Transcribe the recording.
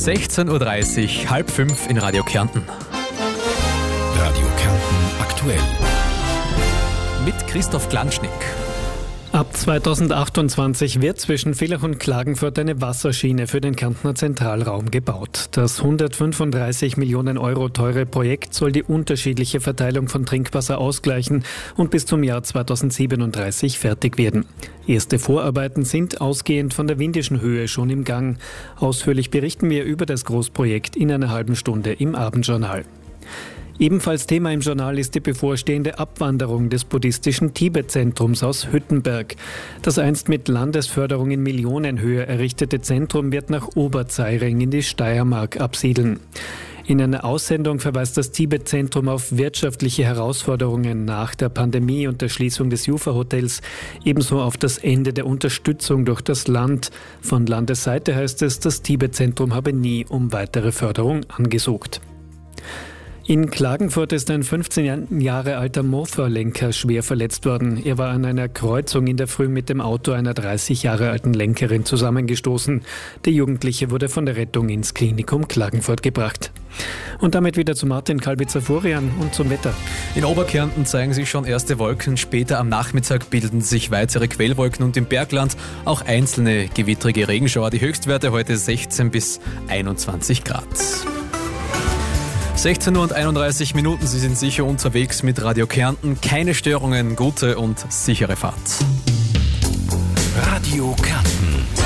16.30 Uhr, halb 5 in Radio Kärnten. Radio Kärnten aktuell. Mit Christoph Glanschnick. Ab 2028 wird zwischen Villach und Klagenfurt eine Wasserschiene für den Kärntner Zentralraum gebaut. Das 135 Millionen Euro teure Projekt soll die unterschiedliche Verteilung von Trinkwasser ausgleichen und bis zum Jahr 2037 fertig werden. Erste Vorarbeiten sind ausgehend von der Windischen Höhe schon im Gang. Ausführlich berichten wir über das Großprojekt in einer halben Stunde im Abendjournal. Ebenfalls Thema im Journal ist die bevorstehende Abwanderung des buddhistischen Tibet-Zentrums aus Hüttenberg. Das einst mit Landesförderung in Millionenhöhe errichtete Zentrum wird nach Oberzeiring in die Steiermark absiedeln. In einer Aussendung verweist das Tibet-Zentrum auf wirtschaftliche Herausforderungen nach der Pandemie und der Schließung des Jufa-Hotels, ebenso auf das Ende der Unterstützung durch das Land. Von Landesseite heißt es, das Tibet-Zentrum habe nie um weitere Förderung angesucht. In Klagenfurt ist ein 15 Jahre alter Mofa-Lenker schwer verletzt worden. Er war an einer Kreuzung in der Früh mit dem Auto einer 30 Jahre alten Lenkerin zusammengestoßen. Der Jugendliche wurde von der Rettung ins Klinikum Klagenfurt gebracht. Und damit wieder zu Martin Kalbitzer-Furian und zum Wetter. In Oberkärnten zeigen sich schon erste Wolken. Später am Nachmittag bilden sich weitere Quellwolken und im Bergland auch einzelne gewittrige Regenschauer. Die Höchstwerte heute 16 bis 21 Grad. 16 Uhr und 31 Minuten, Sie sind sicher unterwegs mit Radio Kärnten. Keine Störungen, gute und sichere Fahrt. Radio Kärnten.